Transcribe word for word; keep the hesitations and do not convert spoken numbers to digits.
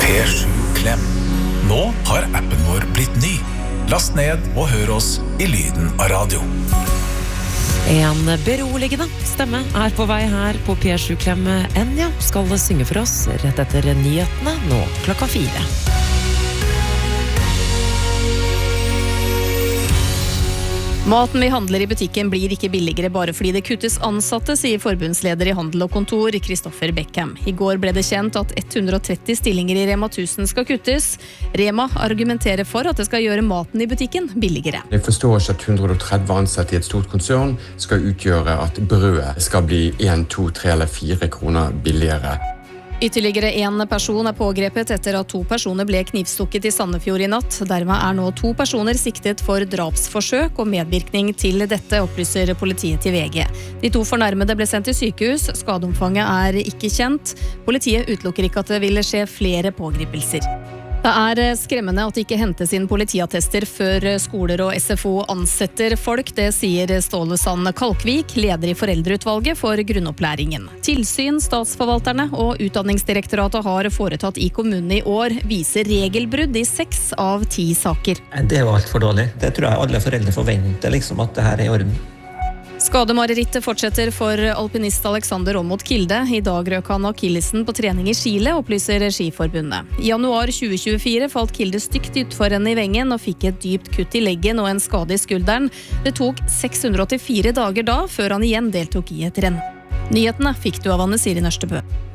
P sju Klem. Nå har appen vår blitt ny. Last ned og hør oss i lyden av radio. En beroligende stemme er på vei her på P sju Klem. Enja skal synge for oss rett etter nyhetene nå klokka fire. Maten vi handler i butikken blir ikke billigere bare fordi det kuttes ansatte, sier forbundsleder i Handel og Kontor, Kristoffer Beckham. I går ble det kjent at hundre og tretti stillinger i Rema tusen skal kuttes. Rema argumenterer for at det skal gjøre maten i butikken billigere. Jeg forstår ikke at hundre og tretti ansatte i et stort konsern skal utgjøre at brødet skal bli en, to, tre eller fire kroner billigere. Ytterligere en person er pågrepet etter at to personer ble knivstukket i Sandefjord i natt. Dermed er nå to personer siktet for drapsforsøk og medvirkning til dette, opplyser politiet til V G. De to fornærmede ble sendt til sykehus. Skadeomfanget er ikke kjent. Politiet utelukker ikke at det vil skje flere pågripelser. Det er skremmende at det ikke hentes inn politiattester før skoler og S F O ansetter folk. Det sier Ståle Sand Kalkvik, leder i foreldreutvalget for grunnopplæringen. Tilsyn, statsforvalterne og Utdanningsdirektoratet har foretatt i kommunen i år viser regelbrudd i seks av ti saker. Det er jo alt for dårlig. Det tror jeg alle foreldre forventer, liksom, at det her er i orden. Skademarerittet fortsetter for alpinist Alexander Aamodt Kilde. I dag røk han akillesen på trening i Chile, opplyser Skiforbundet. I januar tjue tjuefire falt Kilde stygt utfor henne i vengen og fikk et dypt kutt i leggen og en skade i skulderen. Det tok seks hundre og åttifire dager da, før han igjen deltok i et renn. Nyhetene fikk du av Anne Siri Nørstebø.